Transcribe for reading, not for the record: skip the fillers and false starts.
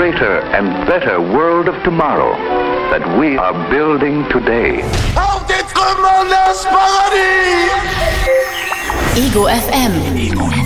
greater and better world of tomorrow that we are building today. Auf die Trümmer des Paradies! Ego FM.